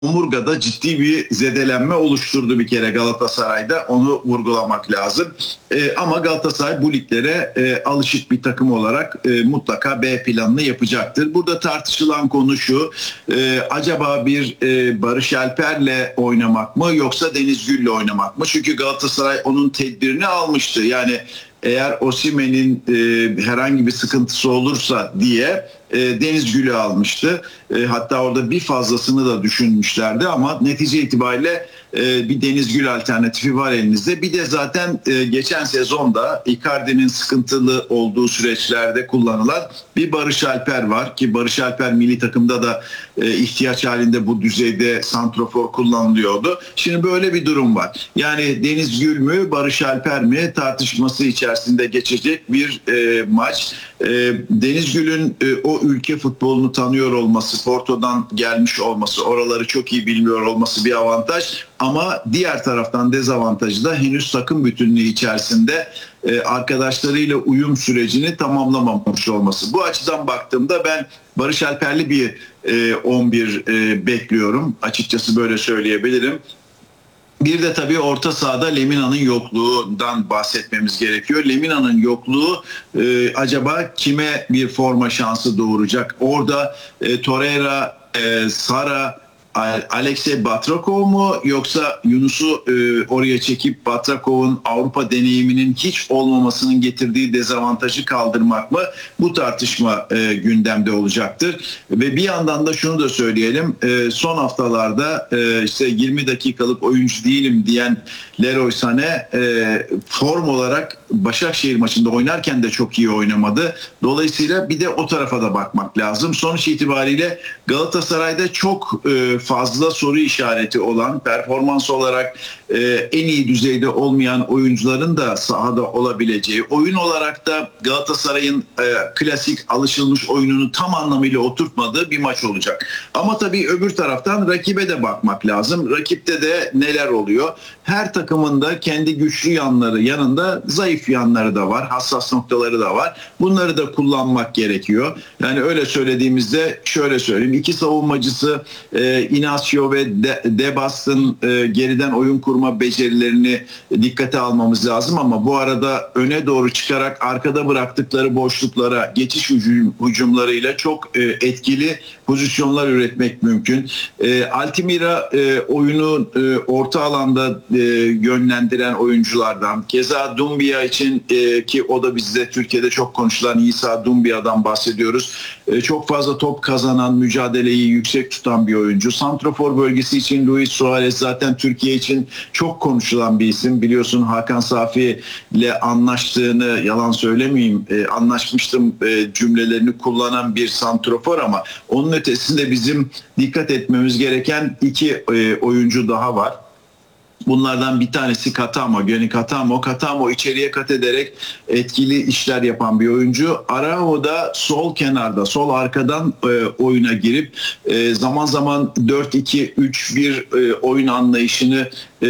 omurgada ciddi bir zedelenme oluşturdu bir kere Galatasaray'da. Onu vurgulamak lazım. Ama Galatasaray bu liglere alışık bir takım olarak mutlaka B planını yapacaktır. Burada tartışılan konu şu. Acaba bir Barış Alper'le oynamak mı yoksa Deniz Gül'le oynamak mı? Çünkü Galatasaray onun tedbirini almıştı. Yani eğer Osimhen'in herhangi bir sıkıntısı olursa diye Deniz Gül'ü almıştı. Hatta orada bir fazlasını da düşünmüşlerdi ama netice itibariyle bir Deniz Gül alternatifi var elinizde. Bir de zaten geçen sezonda Icardi'nin sıkıntılı olduğu süreçlerde kullanılan bir Barış Alper var ki Barış Alper milli takımda da ihtiyaç halinde bu düzeyde santrofor kullanılıyordu. Şimdi böyle bir durum var. Yani Deniz Gül mü Barış Alper mi tartışması içerisinde geçecek bir maç. Deniz Gül'ün o ülke futbolunu tanıyor olması, Porto'dan gelmiş olması, oraları çok iyi bilmiyor olması bir avantaj. Ama diğer taraftan dezavantajı da henüz takım bütünlüğü içerisinde arkadaşlarıyla uyum sürecini tamamlamamış olması. Bu açıdan baktığımda ben Barış Alper'li bir 11 bekliyorum. Açıkçası böyle söyleyebilirim. Bir de tabii orta sahada Lemina'nın yokluğundan bahsetmemiz gerekiyor. Lemina'nın yokluğu acaba kime bir forma şansı doğuracak? Orada Torreira, Sara, Alexey Batrakov mu yoksa Yunus'u oraya çekip Batrakov'un Avrupa deneyiminin hiç olmamasının getirdiği dezavantajı kaldırmak mı? Bu tartışma gündemde olacaktır. Ve bir yandan da şunu da söyleyelim. Son haftalarda işte 20 dakikalık oyuncu değilim diyen Leroy Sané form olarak Başakşehir maçında oynarken de çok iyi oynamadı. Dolayısıyla bir de o tarafa da bakmak lazım. Sonuç itibariyle Galatasaray'da çok fazla soru işareti olan, performans olarak en iyi düzeyde olmayan oyuncuların da sahada olabileceği, oyun olarak da Galatasaray'ın klasik alışılmış oyununu tam anlamıyla oturtmadığı bir maç olacak. Ama tabii öbür taraftan rakibe de bakmak lazım. Rakipte de neler oluyor? Her takımın da kendi güçlü yanları yanında zayıf yanları da var, hassas noktaları da var. Bunları da kullanmak gerekiyor. Yani öyle söylediğimizde şöyle söyleyeyim. İki savunmacısı Inacio ve Debas'ın geriden oyun kurma becerilerini dikkate almamız lazım ama bu arada öne doğru çıkarak arkada bıraktıkları boşluklara geçiş hücumlarıyla çok etkili pozisyonlar üretmek mümkün. Altimira oyunu orta alanda yönlendiren oyunculardan. Keza Doumbia için ki o da bizde Türkiye'de çok konuşulan İsa Doumbia'dan bahsediyoruz. Çok fazla top kazanan, mücadeleyi yüksek tutan bir oyuncu. Santrafor bölgesi için Luis Suarez zaten Türkiye için çok konuşulan bir isim. Biliyorsun Hakan Safi ile anlaştığını, yalan söylemeyeyim, anlaşmıştım cümlelerini kullanan bir santrafor ama onun ötesinde bizim dikkat etmemiz gereken iki oyuncu daha var. Bunlardan bir tanesi Katamo, Gönül Katamo. Katamo içeriye kat ederek etkili işler yapan bir oyuncu. Araujo da sol kenarda, sol arkadan oyuna girip zaman zaman 4-2-3-1 oyun anlayışını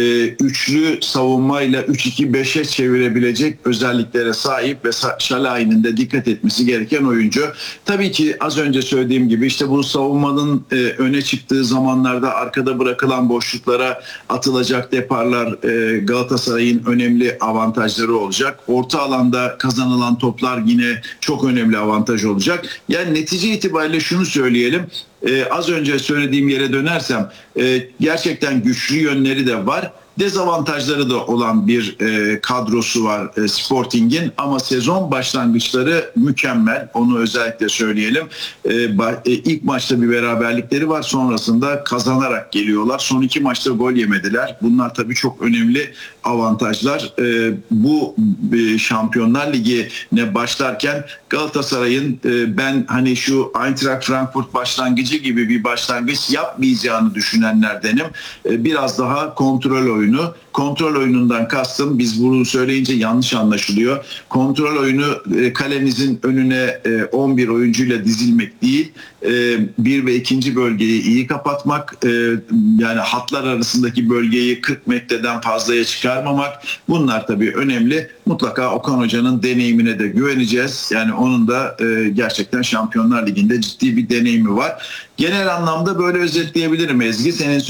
üçlü savunmayla 3-2-5'e çevirebilecek özelliklere sahip ve Şalay'ın de dikkat etmesi gereken oyuncu. Tabii ki az önce söylediğim gibi işte bu savunmanın öne çıktığı zamanlarda arkada bırakılan boşluklara atılacak deparlar Galatasaray'ın önemli avantajları olacak. Orta alanda kazanılan toplar yine çok önemli avantaj olacak. Yani netice itibariyle şunu söyleyelim. Az önce söylediğim yere dönersem gerçekten güçlü yönleri de var. Dezavantajları da olan bir kadrosu var Sporting'in ama sezon başlangıçları mükemmel. Onu özellikle söyleyelim. İlk maçta bir beraberlikleri var. Sonrasında kazanarak geliyorlar. Son iki maçta gol yemediler. Bunlar tabii çok önemli avantajlar. Bu Şampiyonlar Ligi'ne başlarken Galatasaray'ın ben hani şu Eintracht Frankfurt başlangıcı gibi bir başlangıç yapmayacağını düşünenlerdenim. Biraz daha kontrol oyunu. Kontrol oyunundan kastım, biz bunu söyleyince yanlış anlaşılıyor. Kontrol oyunu kalenizin önüne 11 oyuncuyla dizilmek değil. bir ve ikinci bölgeyi iyi kapatmak, yani hatlar arasındaki bölgeyi 40 metreden fazlaya çıkarmamak, bunlar tabii önemli. Mutlaka Okan Hoca'nın deneyimine de güveneceğiz. Yani onun da gerçekten Şampiyonlar Ligi'nde ciddi bir deneyimi var. Genel anlamda böyle özetleyebilirim Ezgi. Senin